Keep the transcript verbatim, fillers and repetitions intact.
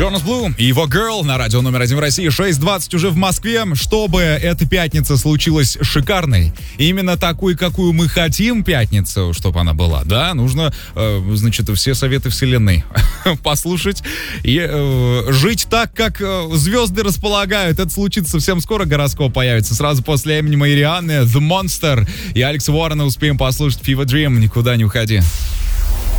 Джонас Блу и его Girl на радио номер один в России. шесть двадцать уже в Москве. Чтобы эта пятница случилась шикарной, именно такой, какую мы хотим пятницу, чтобы она была, да, нужно, э, значит, все советы вселенной послушать и э, жить так, как э, звезды располагают. Это случится совсем скоро, гороскоп появится. Сразу после Эминема и Рианны, The Monster и Алекса Уоррена успеем послушать Fever Dream. Никуда не уходи.